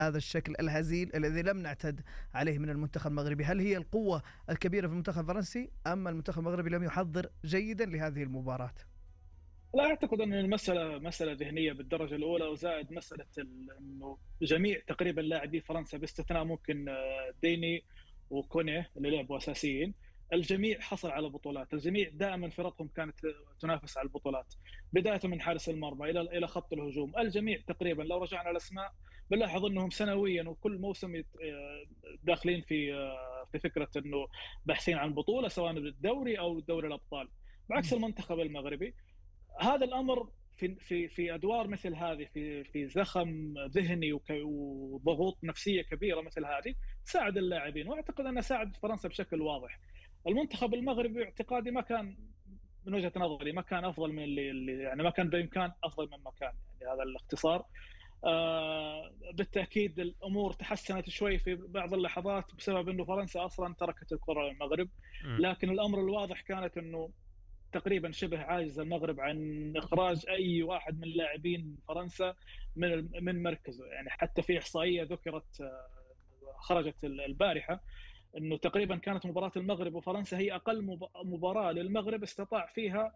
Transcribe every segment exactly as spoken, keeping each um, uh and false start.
هذا الشكل الهزيل الذي لم نعتد عليه من المنتخب المغربي؟ هل هي القوة الكبيرة في المنتخب الفرنسي أم المنتخب المغربي لم يحضر جيدا لهذه المباراة؟ لا أعتقد أن المسألة مسألة ذهنية بالدرجة الأولى، وزائد مسألة أنه جميع تقريبا لاعبي فرنسا باستثناء ممكن ديني وكونيه اللي لعبوا أساسيين، الجميع حصل على بطولات، الجميع دائما فرقهم كانت تنافس على البطولات، بداية من حارس المرمى إلى إلى خط الهجوم، الجميع تقريبا لو رجعنا الأسماء بنلاحظ أنهم سنويا وكل موسم داخلين في في فكرة أنه باحثين عن بطولة سواء بالدوري أو دوري الأبطال، بعكس المنتخب المغربي. هذا الامر في في في ادوار مثل هذه، في في زخم ذهني وضغوط نفسيه كبيره مثل هذه، تساعد اللاعبين، واعتقد انها ساعد فرنسا بشكل واضح. المنتخب المغربي اعتقادي ما كان، من وجهه نظري ما كان افضل من اللي, اللي يعني ما كان بامكان افضل مما كان، يعني هذا الاختصار. آه بالتاكيد الامور تحسنت شوي في بعض اللحظات بسبب انه فرنسا اصلا تركت الكره للمغرب، لكن الامر الواضح كانت انه تقريبا شبه عاجز المغرب عن اخراج اي واحد من لاعبين فرنسا من من مركزه. يعني حتى في احصائيه ذكرت خرجت البارحه انه تقريبا كانت مباراه المغرب وفرنسا هي اقل مباراه للمغرب استطاع فيها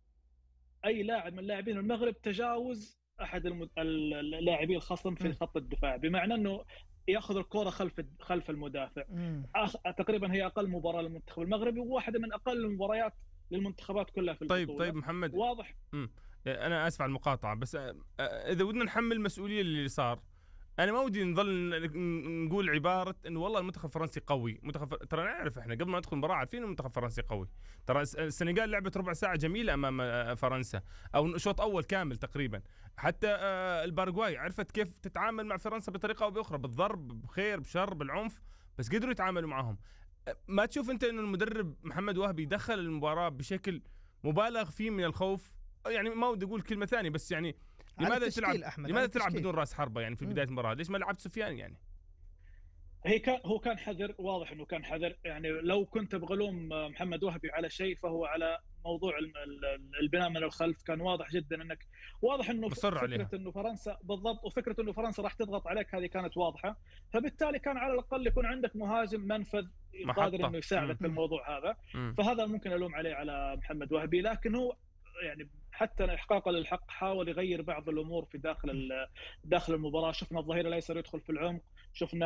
اي لاعب من لاعبين المغرب تجاوز احد اللاعبين الخصم في خط الدفاع، بمعنى انه ياخذ الكره خلف خلف المدافع. تقريبا هي اقل مباراه للمنتخب المغربي، وواحده من اقل المباريات للمنتخبات كلها في البطولة. طيب طيب محمد، واضح. مم. أنا آسف على المقاطعة، بس إذا بدنا نحمل مسؤولية اللي صار، أنا ما ودي نظل نقول عبارة إنه والله المنتخب الفرنسي قوي. منتخب ترى نعرف إحنا قبل ما ندخل المباراة عارفين المنتخب الفرنسي قوي. ترى السنغال لعبت ربع ساعة جميلة أمام فرنسا، أو شوط أول كامل تقريبا. حتى الباراغواي عرفت كيف تتعامل مع فرنسا بطريقة أو بأخرى، بالضرب، بخير، بشر، بالعنف، بس قدروا يتعاملوا معهم. ما تشوف أنت إنه المدرب محمد وهبي دخل المباراة بشكل مبالغ فيه من الخوف؟ يعني ما ودي أقول كلمة ثانية، بس يعني لماذا تلعب لماذا تلعب بدون راس حربة يعني في بداية المباراة؟ ليش ما لعبت سفيان يعني؟ هي كان هو كان حذر، واضح انه كان حذر. يعني لو كنت بغلوم محمد وهبي على شيء فهو على موضوع البناء من الخلف. كان واضح جدا انك واضح انه فكره عليها. انه فرنسا بالضبط، وفكره انه فرنسا راح تضغط عليك هذه كانت واضحه، فبالتالي كان على الاقل يكون عندك مهاجم منفذ قادر انه يساعدك في الموضوع هذا. م. فهذا ممكن الوم عليه على محمد وهبي، لكن هو يعني حتى احقاقا للحق حاول يغير بعض الامور في داخل داخل المباراه. شفنا الظهير الايسر يدخل في العمق، شفنا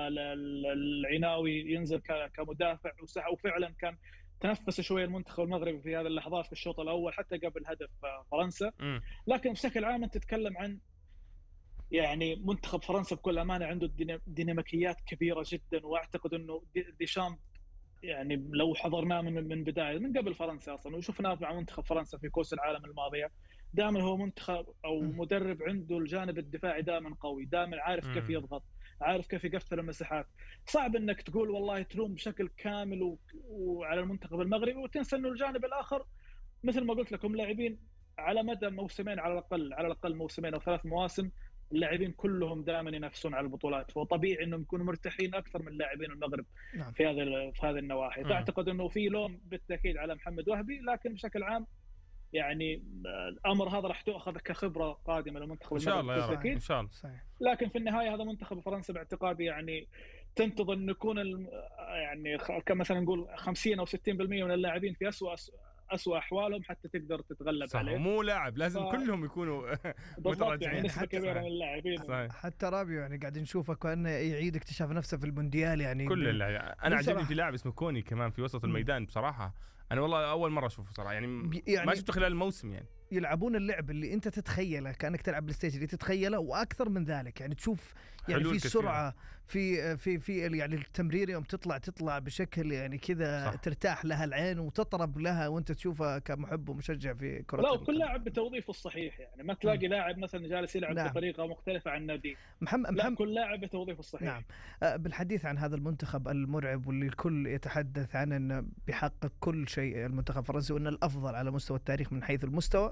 العناوي ينزل كمدافع، وفعلا كان تنفس شويه المنتخب المغربي في هذه اللحظات في الشوط الاول حتى قبل هدف فرنسا. لكن بشكل عام انت تتكلم عن يعني منتخب فرنسا بكل امانه عنده ديناميكيات كبيره جدا، واعتقد انه ديشامب يعني لو حضرناه من من بدايه من قبل فرنسا اصلا، وشفناه مع منتخب فرنسا في كؤوس العالم الماضيه، دائما هو منتخب او مدرب عنده الجانب الدفاعي دائما قوي، دائما عارف كيف يضغط، عارف كيف يقفل المساحات. صعب انك تقول والله تلوم بشكل كامل و... وعلى المنتخب المغربي وتنسى انه الجانب الاخر مثل ما قلت لكم لاعبين على مدى موسمين على الاقل على الاقل موسمين او ثلاث مواسم اللاعبين كلهم دائما ينافسون على البطولات، فطبيعي انهم يكونوا مرتاحين اكثر من لاعبين المغرب. نعم. في هذه في هذه النواحي. فاعتقد انه في لوم بالتاكيد على محمد وهبي، لكن بشكل عام يعني الامر هذا راح تؤخذ كخبره قادمه للمنتخب ان شاء الله بالتاكيد ان شاء الله. لكن في النهايه هذا منتخب فرنسا باعتقادي يعني تنتظر انه يكون يعني كمثلا نقول خمسين او ستين بالمئة من اللاعبين في اسوء أسوأ أحوالهم حتى تقدر تتغلب صح. عليه. مو لاعب لازم ف... كلهم يكونوا متراجعين يعني نسبة كبيرة من اللاعبين. حتى رابيو يعني قاعد نشوفه كأنه يعيد اكتشاف نفسه في المونديال يعني كل بال... أنا عجبني في لاعب اسمه كوني كمان في وسط الميدان بصراحة. أنا والله أول مرة أشوفه صراحة يعني, يعني ما شفته خلال الموسم. يعني يلعبون اللعب اللي أنت تتخيله كأنك تلعب بالستيج اللي تتخيله وأكثر من ذلك. يعني تشوف يعني في السرعة في في في يعني التمرير يوم تطلع تطلع بشكل يعني كذا ترتاح لها العين وتطرب لها وأنت تشوفها كمحب ومشجع في كرة لا. وكل لاعب بتوظيفه الصحيح، يعني ما تلاقي م. لاعب مثلا جالس يلعب نعم. بطريقة مختلفة عن نادي. محمد لا كل لاعب بتوظيفه الصحيح. نعم. بالحديث عن هذا المنتخب المرعب واللي الكل يتحدث عنه أنه بيحقق كل شيء المنتخب الفرنسي وأنه الأفضل على مستوى التاريخ من حيث المستوى،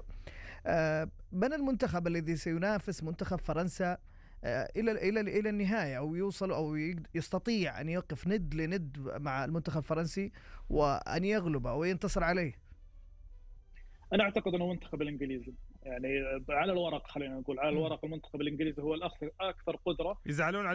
من المنتخب الذي سينافس منتخب فرنسا إلى إلى إلى النهاية أو يوصل أو يستطيع أن يقف ند لند مع المنتخب الفرنسي وأن يغلب أو ينتصر عليه؟ أنا أعتقد أنه المنتخب الإنجليزي. يعني على الورق خلينا نقول على الورق المنتخب الانجليزي هو الاكثر اكثر قدره. يزعلون